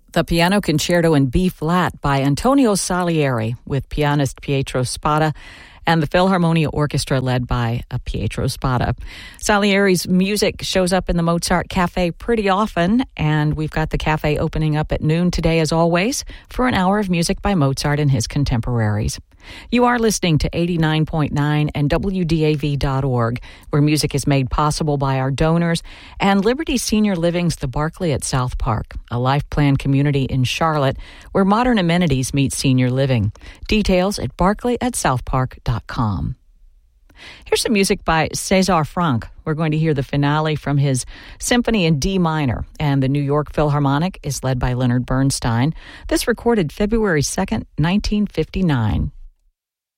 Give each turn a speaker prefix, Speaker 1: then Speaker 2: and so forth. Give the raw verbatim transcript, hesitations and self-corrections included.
Speaker 1: The Piano Concerto in B-flat by Antonio Salieri with pianist Pietro Spada and the Philharmonia Orchestra led by uh, Pietro Spada. Salieri's music shows up in the Mozart Cafe pretty often, and we've got the cafe opening up at noon today as always for an hour of music by Mozart and his contemporaries. You are listening to eighty-nine point nine and W D A V dot org, where music is made possible by our donors, and Liberty Senior Living's The Barclay at South Park, a life plan community in Charlotte where modern amenities meet senior living. Details at barclay at south park dot com. Here's some music by César Franck. We're going to hear the finale from his Symphony in D minor, and the New York Philharmonic is led by Leonard Bernstein. This recorded February second, nineteen fifty-nine.